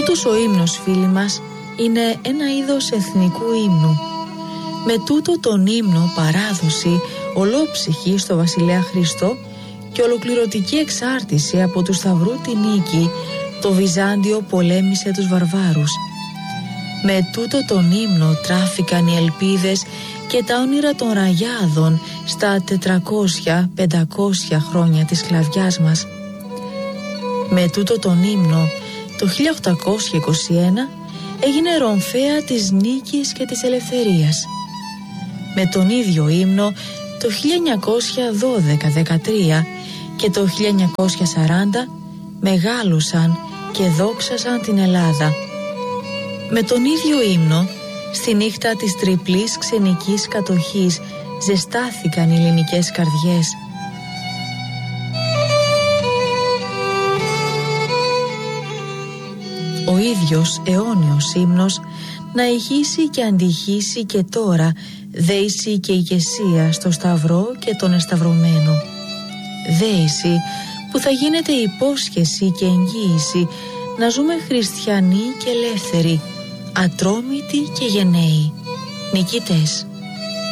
Τούτος ο ύμνος, φίλοι μας, είναι ένα είδος εθνικού ύμνου. Με τούτο τον ύμνο παράδοση ολόψυχη στο βασιλέα Χριστό και ολοκληρωτική εξάρτηση από του Σταυρού τη νίκη, το Βυζάντιο πολέμησε τους βαρβάρους. Με τούτο τον ύμνο τράφηκαν οι ελπίδες και τα όνειρα των ραγιάδων στα 400-500 χρόνια της σκλαβιάς μας. Με τούτο τον ύμνο το 1821 έγινε ρομφαία της νίκης και της ελευθερίας. Με τον ίδιο ύμνο το 1912-13 και το 1940 μεγάλωσαν και δόξασαν την Ελλάδα. Με τον ίδιο ύμνο, στη νύχτα της τριπλής ξενικής κατοχής ζεστάθηκαν οι ελληνικές καρδιές. Ο ίδιος αιώνιος ύμνος να ηχήσει και αντιχήσει και τώρα δέηση και ηγεσία στο Σταυρό και τον εσταυρωμένο. Δέηση που θα γίνεται υπόσχεση και εγγύηση να ζούμε χριστιανοί και ελεύθεροι, ατρόμητοι και γενναίοι, νικητές.